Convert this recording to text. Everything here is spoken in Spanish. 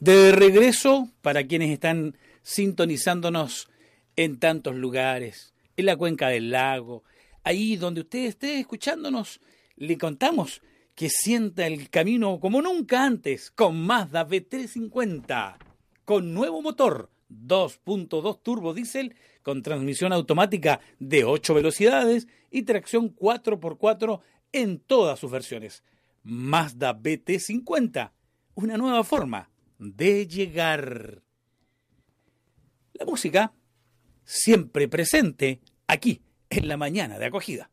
De regreso, para quienes están sintonizándonos en tantos lugares, en la cuenca del lago, ahí donde usted esté escuchándonos, le contamos que sienta el camino como nunca antes con Mazda B350, con nuevo motor 2.2 turbo diésel, con transmisión automática de 8 velocidades y tracción 4x4 en todas sus versiones. Mazda BT50, una nueva forma de llegar. La música siempre presente aquí en la mañana de acogida.